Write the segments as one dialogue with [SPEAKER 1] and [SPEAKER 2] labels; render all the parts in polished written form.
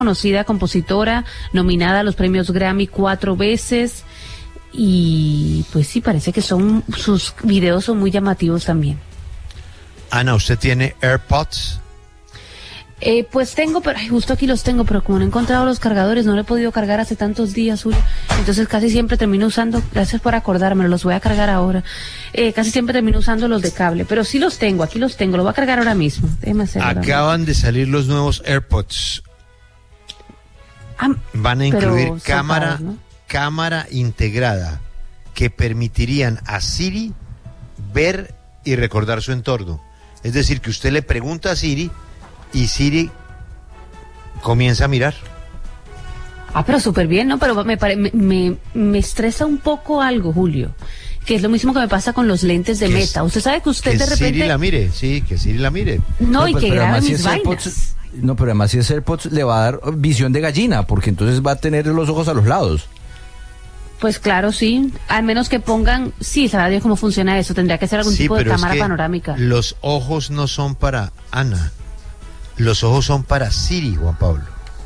[SPEAKER 1] conocida compositora, nominada a los premios Grammy 4 veces, y pues sí, parece que sus videos son muy llamativos también.
[SPEAKER 2] Ana, ¿usted tiene AirPods?
[SPEAKER 1] Pues tengo, pero justo aquí los tengo, pero como no he encontrado los cargadores, no lo he podido cargar hace tantos días, Julio. Entonces casi siempre termino usando, gracias por acordármelo, los voy a cargar ahora. Casi siempre termino usando los de cable, pero sí los tengo, aquí los tengo, lo voy a cargar ahora mismo.
[SPEAKER 2] Acaban de salir los nuevos AirPods. Van a incluir cámara integrada que permitirían a Siri ver y recordar su entorno. Es decir, que usted le pregunta a Siri y Siri comienza a mirar.
[SPEAKER 1] Pero súper bien, ¿no? Pero me estresa un poco algo, Julio, que es lo mismo que me pasa con los lentes de Meta. Usted sabe que usted de repente...
[SPEAKER 2] Siri la mire, sí, que Siri la mire.
[SPEAKER 1] No, y que grabe mis vainas.
[SPEAKER 3] No, pero además si es AirPods le va a dar visión de gallina, porque entonces va a tener los ojos a los lados.
[SPEAKER 1] Pues claro, sí, al menos que pongan, sí, sabrá Dios cómo funciona eso, tendría que ser algún tipo de cámara panorámica.
[SPEAKER 2] Los ojos no son para Ana, los ojos son para Siri, Juan Pablo.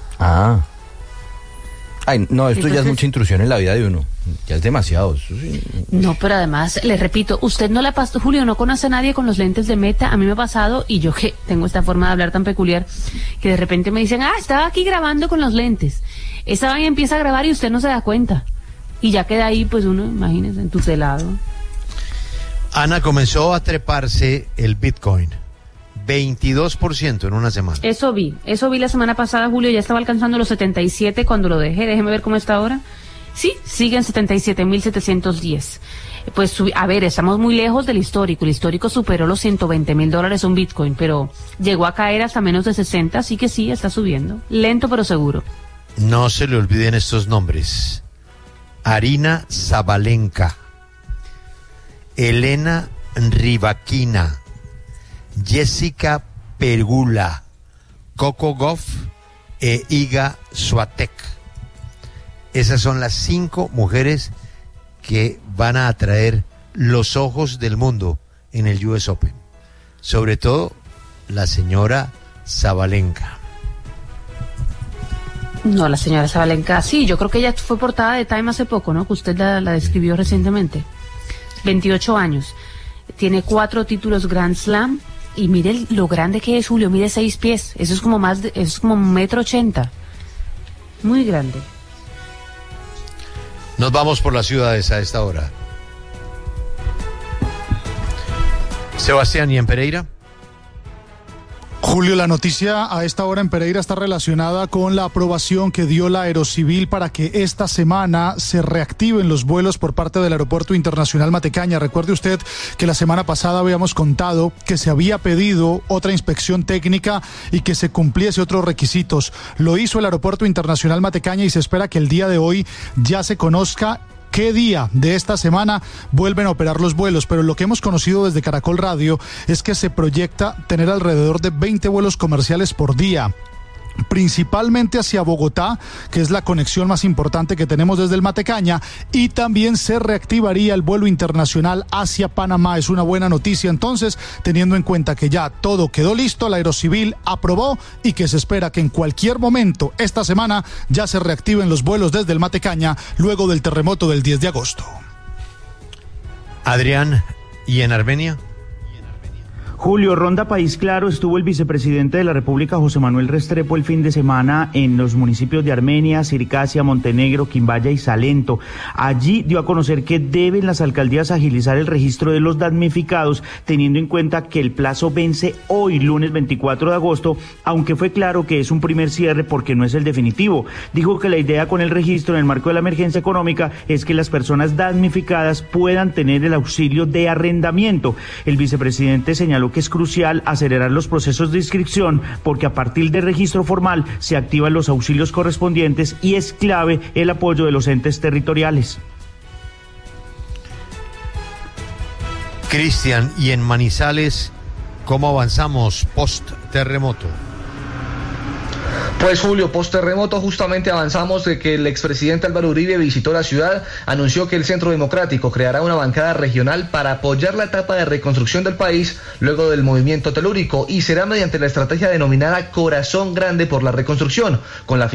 [SPEAKER 3] Ay, no, esto ya es mucha intrusión en la vida de uno, ya es demasiado.
[SPEAKER 1] No, pero además, le repito, usted no la pasó, Julio, no conoce a nadie con los lentes de Meta, a mí me ha pasado, y yo que tengo esta forma de hablar tan peculiar, que de repente me dicen, estaba aquí grabando con los lentes, esa vaina empieza a grabar y usted no se da cuenta, y ya queda ahí, pues uno, imagínese, entuselado.
[SPEAKER 2] Ana, comenzó a treparse el Bitcoin, 22% en una semana.
[SPEAKER 1] Eso vi la semana pasada, Julio, ya estaba alcanzando los 77 cuando lo dejé, déjeme ver cómo está ahora. Sí, sigue en 77.710. Pues, a ver, estamos muy lejos del histórico. El histórico superó los $120,000 un Bitcoin, pero llegó a caer hasta menos de 60, así que sí, está subiendo. Lento, pero seguro.
[SPEAKER 2] No se le olviden estos nombres. Arina Sabalenka, Elena Rybakina, Jessica Pegula, Coco Gauff e Iga Swiatek. Esas son las 5 mujeres que van a atraer los ojos del mundo en el US Open. Sobre todo la señora Sabalenka.
[SPEAKER 1] No, la señora Sabalenka, sí, yo creo que ella fue portada de Time hace poco, ¿no? Que usted la describió recientemente. 28 años. Tiene 4 títulos Grand Slam. Y mire lo grande que es, Julio, mide 6 pies. Eso es como eso es como 1,80 m. Muy grande.
[SPEAKER 2] Nos vamos por las ciudades a esta hora. Sebastián, ¿y en Pereira?
[SPEAKER 4] Julio, la noticia a esta hora en Pereira está relacionada con la aprobación que dio la Aerocivil para que esta semana se reactiven los vuelos por parte del Aeropuerto Internacional Matecaña. Recuerde usted que la semana pasada habíamos contado que se había pedido otra inspección técnica y que se cumpliese otros requisitos. Lo hizo el Aeropuerto Internacional Matecaña y se espera que el día de hoy ya se conozca qué día de esta semana vuelven a operar los vuelos, pero lo que hemos conocido desde Caracol Radio es que se proyecta tener alrededor de 20 vuelos comerciales por día, principalmente hacia Bogotá, que es la conexión más importante que tenemos desde el Matecaña, y también se reactivaría el vuelo internacional hacia Panamá. Es una buena noticia, entonces, teniendo en cuenta que ya todo quedó listo, la Aerocivil aprobó y que se espera que en cualquier momento esta semana ya se reactiven los vuelos desde el Matecaña luego del terremoto del 10 de agosto.
[SPEAKER 2] Adrián, ¿y en Armenia?
[SPEAKER 5] Julio, ronda País Claro, estuvo el vicepresidente de la República, José Manuel Restrepo, el fin de semana en los municipios de Armenia, Circasia, Montenegro, Quimbaya y Salento. Allí dio a conocer que deben las alcaldías agilizar el registro de los damnificados, teniendo en cuenta que el plazo vence hoy, lunes 24 de agosto, aunque fue claro que es un primer cierre porque no es el definitivo. Dijo que la idea con el registro en el marco de la emergencia económica es que las personas damnificadas puedan tener el auxilio de arrendamiento. El vicepresidente señaló que es crucial acelerar los procesos de inscripción porque a partir del registro formal se activan los auxilios correspondientes y es clave el apoyo de los entes territoriales.
[SPEAKER 2] Cristian, y en Manizales, ¿cómo avanzamos post terremoto?
[SPEAKER 6] Pues Julio, post terremoto justamente avanzamos de que el expresidente Álvaro Uribe visitó la ciudad, anunció que el Centro Democrático creará una bancada regional para apoyar la etapa de reconstrucción del país luego del movimiento telúrico y será mediante la estrategia denominada Corazón Grande por la Reconstrucción, con la